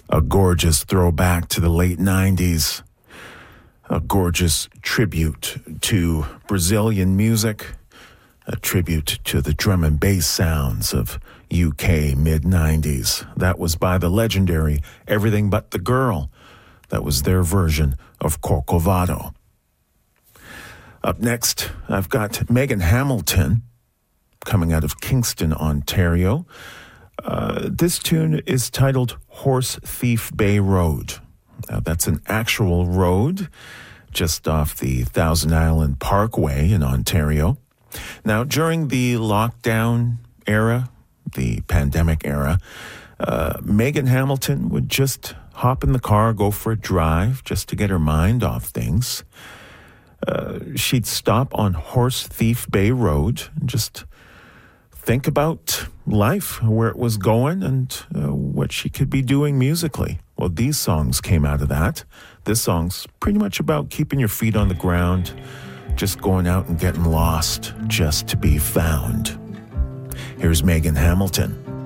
A gorgeous throwback to the late 90s. A gorgeous tribute to Brazilian music. A tribute to the drum and bass sounds of UK mid-90s. That was by the legendary Everything But the Girl. That was their version of Corcovado. Up next, I've got Megan Hamilton coming out of Kingston, Ontario. This tune is titled Horse Thief Bay Road. Now, that's an actual road just off the Thousand Island Parkway in Ontario. Now, during the lockdown era, the pandemic era, Megan Hamilton would just hop in the car, go for a drive just to get her mind off things. She'd stop on Horse Thief Bay Road and just think about life, where it was going, and what she could be doing musically. Well, these songs came out of that. This song's pretty much about keeping your feet on the ground, just going out and getting lost just to be found. Here's Megan Hamilton.